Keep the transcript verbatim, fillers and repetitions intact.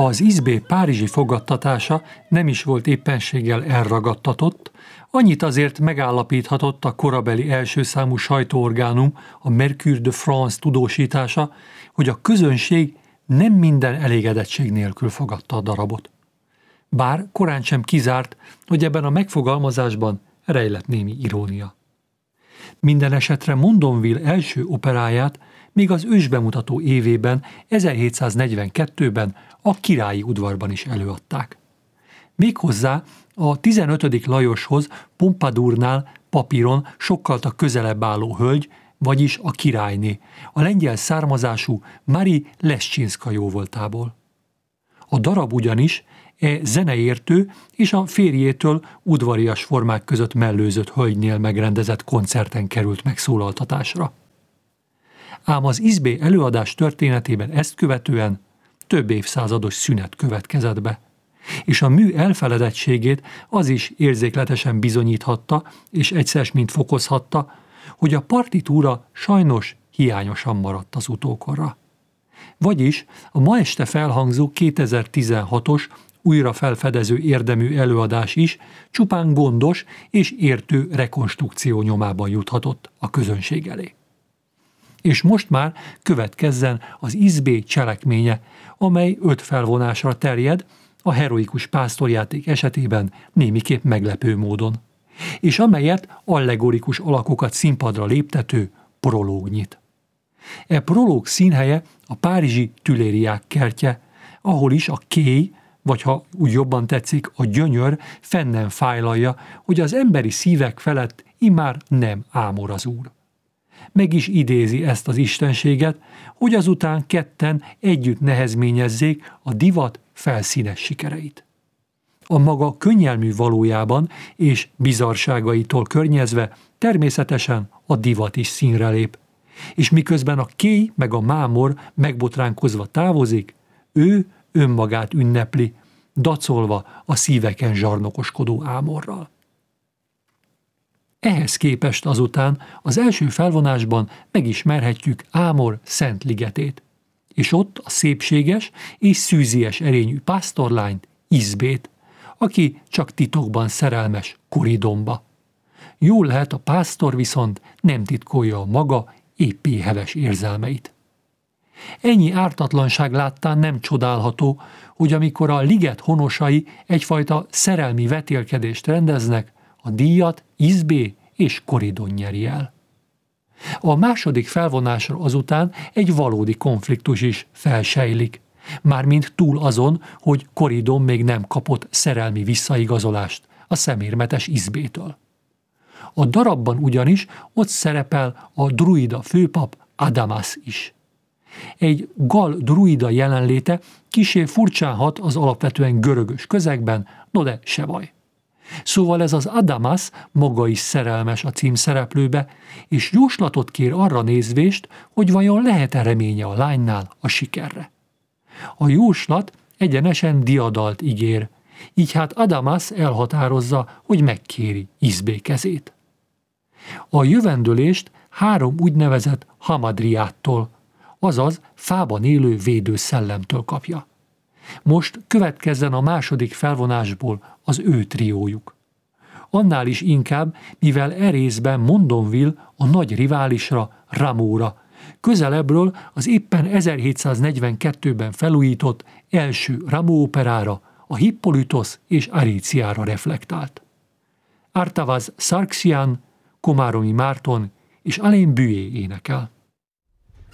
Ha az Izbé párizsi fogadtatása nem is volt éppenséggel elragadtatott, annyit azért megállapíthatott a korabeli elsőszámú sajtóorgánum, a Mercure de France tudósítása, hogy a közönség nem minden elégedettség nélkül fogadta a darabot. Bár korán sem kizárt, hogy ebben a megfogalmazásban rejlett némi irónia. Minden esetre Mondonville első operáját még az ősbemutató évében, ezerhétszáznegyvenkettőben a Királyi Udvarban is előadták. Méghozzá a tizenötödik Lajoshoz Pompadournál papíron sokkal közelebb álló hölgy, vagyis a királyné, a lengyel származású Marie Leszcsinszka jóvoltából. A darab ugyanis e zeneértő és a férjétől udvarias formák között mellőzött hölgynél megrendezett koncerten került megszólaltatásra. Ám az Izbé előadás történetében ezt követően több évszázados szünet következett be, és a mű elfeledettségét az is érzékletesen bizonyíthatta és egyszer mint fokozhatta, hogy a partitúra sajnos hiányosan maradt az utókorra. Vagyis a ma este felhangzó kétezer-tizenhatos újra felfedező érdemű előadás is csupán gondos és értő rekonstrukció nyomában juthatott a közönség elé. És most már következzen az Izbé cselekménye, amely öt felvonásra terjed, a heroikus pásztorjáték esetében némiképp meglepő módon, és amelyet allegorikus alakokat színpadra léptető prológ nyit. E prológ színhelye a párizsi Tülériák kertje, ahol is a kéj, vagy ha úgy jobban tetszik, a gyönyör fennen fájlalja, hogy az emberi szívek felett immár nem ámor az úr. Meg is idézi ezt az istenséget, hogy azután ketten együtt nehezményezzék a divat felszínes sikereit. A maga könnyelmű valójában és bizarságaitól környezve természetesen a divat is színre lép, és miközben a kéj meg a mámor megbotránkozva távozik, ő önmagát ünnepli, dacolva a szíveken zsarnokoskodó ámorral. Ehhez képest azután az első felvonásban megismerhetjük Ámor szent ligetét, és ott a szépséges és szűzies erényű pásztorlányt, Izbét, aki csak titokban szerelmes Koridonba. Jól lehet, a pásztor viszont nem titkolja a maga éppé heves érzelmeit. Ennyi ártatlanság láttán nem csodálható, hogy amikor a liget honosai egyfajta szerelmi vetélkedést rendeznek, a díjat Izbé és Koridon nyeri el. A második felvonásra azután egy valódi konfliktus is felsejlik, mármint túl azon, hogy Koridon még nem kapott szerelmi visszaigazolást a szemérmetes Izbétől. A darabban ugyanis ott szerepel a druida főpap Adamas is. Egy gal druida jelenléte kissé furcsán hat az alapvetően görögös közegben, no de se baj. Szóval ez az Adamas maga is szerelmes a címszereplőbe, és jóslatot kér arra nézvést, hogy vajon lehet-e reménye a lánynál a sikerre. A jóslat egyenesen diadalt ígér, így hát Adamas elhatározza, hogy megkéri Izbé kezét. A jövendőlést három úgynevezett hamadriától, azaz fában élő védőszellemtől kapja. Most következzen a második felvonásból az ő triójuk. Annál is inkább, mivel e részben Mondonville a nagy riválisra, Rameaura, közelebbről az éppen ezerhétszáznegyvenkettőben felújított első Rameau operára, a Hippolytos és Aríciára reflektált. Artavaz Sargsyan, Komáromi Márton és Alain Bué énekel.